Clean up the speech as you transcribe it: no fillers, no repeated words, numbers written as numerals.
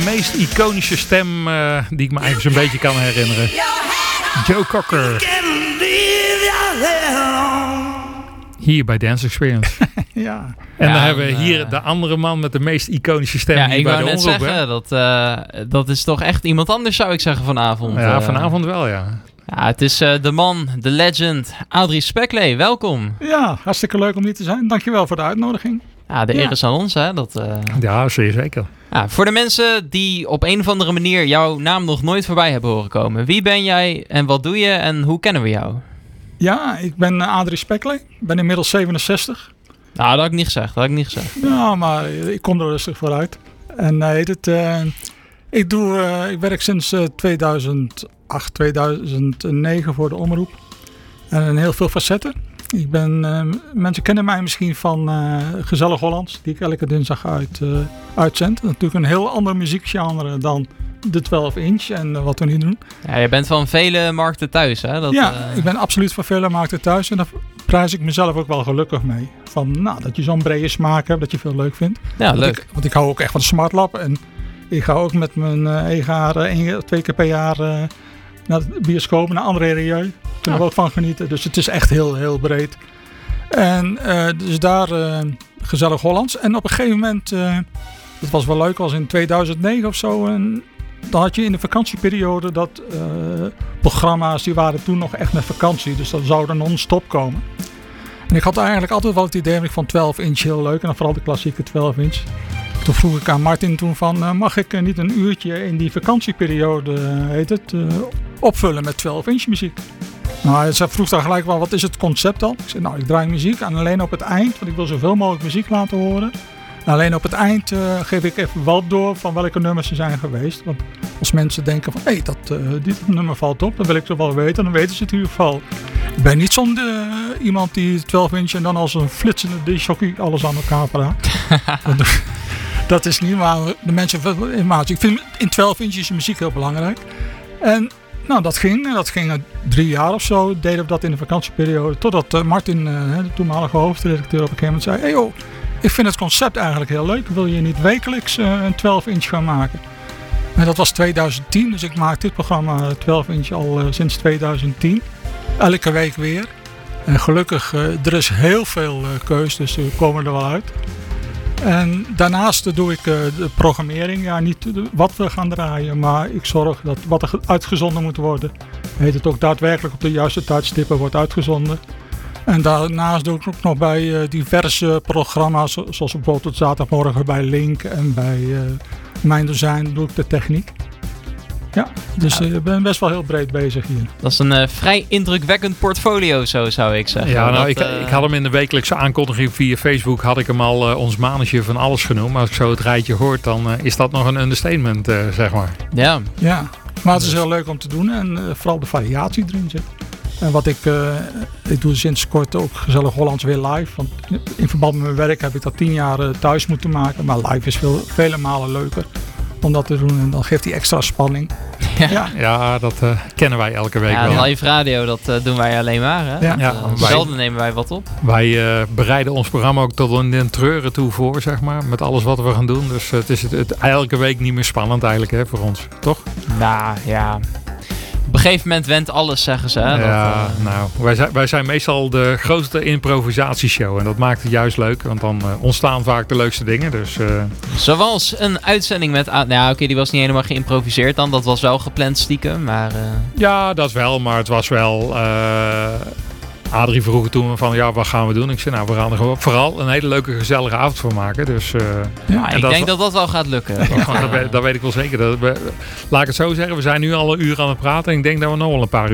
meest iconische stem die ik me eigenlijk zo'n beetje kan herinneren. Joe Cocker. Hier bij Dance Experience. Ja. En dan hebben we hier de andere man met de meest iconische stem hier bij de omroep. Ja, ik wou net zeggen, dat is toch echt iemand anders, zou ik zeggen, vanavond. Ja, vanavond wel, ja. Ja, het is de man, de legend, Adrie Spekley. Welkom. Ja, hartstikke leuk om hier te zijn. Dankjewel voor de uitnodiging. Ja, de eer is aan ons, hè. Ja, zeer zeker. Ja, voor de mensen die op een of andere manier jouw naam nog nooit voorbij hebben horen komen. Wie ben jij en wat doe je en hoe kennen we jou? Ja, ik ben Adrie Spekley. Ik ben inmiddels 67. Nou, dat had ik niet gezegd. Ja, maar ik kom er rustig vooruit. En ik werk sinds 2008, 2009 voor de omroep. En in heel veel facetten. Mensen kennen mij misschien van Gezellig Hollands, die ik elke dinsdag uitzend. Natuurlijk een heel ander muziekgenre dan de 12-inch en wat we nu doen. Ja, je bent van vele markten thuis, hè? Ik ben absoluut van vele markten thuis en daar prijs ik mezelf ook wel gelukkig mee. Dat je zo'n brede smaak hebt, dat je veel leuk vindt. Ja, leuk. Want ik hou ook echt van de Smartlab en ik ga ook met mijn EGA 2 keer per jaar naar de bioscoop, naar André Rieu. Kunnen we ook van genieten. Dus het is echt heel, heel breed. En dus daar Gezellig Hollands. En op een gegeven moment, het was wel leuk, was in 2009 of zo. En dan had je in de vakantieperiode dat programma's, die waren toen nog echt met vakantie. Dus dat zou er non-stop komen. En ik had eigenlijk altijd wel het idee, ik vond 12-inch heel leuk. En dan vooral de klassieke 12-inch. Toen vroeg ik aan Martin van, mag ik niet een uurtje in die vakantieperiode, opvullen met 12-inch muziek? Nou, ze vroeg daar gelijk wel, wat is het concept dan? Ik zei, ik draai muziek en alleen op het eind, want ik wil zoveel mogelijk muziek laten horen. En alleen op het eind geef ik even wat door van welke nummers er zijn geweest. Want als mensen denken van, dit nummer valt op, dan wil ik het wel weten, dan weten ze het in ieder geval. Ik ben niet zo'n iemand die 12-inch en dan als een flitsende discjockey alles aan elkaar praat. Dat is niet waar de mensen informatie. Ik vind in 12-inch is muziek heel belangrijk. En dat ging 3 jaar of zo. Deden we dat in de vakantieperiode. Totdat Martin, de toenmalige hoofdredacteur, op een gegeven moment zei: ik vind het concept eigenlijk heel leuk. Wil je niet wekelijks een 12-inch gaan maken? En dat was 2010. Dus ik maak dit programma 12-inch al sinds 2010. Elke week weer. En gelukkig, er is heel veel keus. Dus we komen er wel uit. En daarnaast doe ik de programmering. Ja, niet wat we gaan draaien, maar ik zorg dat wat er uitgezonden moet worden, heet het ook daadwerkelijk op de juiste tijdstippen wordt uitgezonden. En daarnaast doe ik ook nog bij diverse programma's, zoals bijvoorbeeld het zaterdagmorgen bij Link en bij Mijn Dozijn doe ik de techniek. Ja, dus ik ben best wel heel breed bezig hier. Dat is een vrij indrukwekkend portfolio, zo zou ik zeggen. Ja, ik had hem in de wekelijkse aankondiging via Facebook, had ik hem al ons manager van alles genoemd. Maar als ik zo het rijtje hoort, dan is dat nog een understatement, zeg maar. Ja. Ja, maar het is heel leuk om te doen en vooral de variatie erin zit. En wat ik doe sinds kort ook Gezellig Hollands weer live. Want in verband met mijn werk heb ik dat 10 jaar thuis moeten maken. Maar live is vele malen leuker om dat te doen. En dan geeft die extra spanning. Ja, dat kennen wij elke week wel. Live radio, dat doen wij alleen maar. Hè? Ja. Zelden nemen wij wat op. Wij bereiden ons programma ook tot een treuren toe voor, zeg maar. Met alles wat we gaan doen. Dus het is elke week niet meer spannend eigenlijk, hè, voor ons. Toch? Nou, ja. Op een gegeven moment went alles, zeggen ze. Hè? Wij zijn meestal de grootste improvisatieshow. En dat maakt het juist leuk. Want dan ontstaan vaak de leukste dingen. Dus, Zoals een uitzending met... die was niet helemaal geïmproviseerd dan. Dat was wel gepland stiekem. Maar, Ja, dat wel. Maar het was wel... Adrie vroeg toen van, wat gaan we doen? Ik zei, we gaan er vooral een hele leuke, gezellige avond voor maken. Dus, ik denk dat dat wel gaat lukken. Dat weet ik wel zeker. Laat ik het zo zeggen, we zijn nu al een uur aan het praten. En ik denk dat we nog wel een paar uur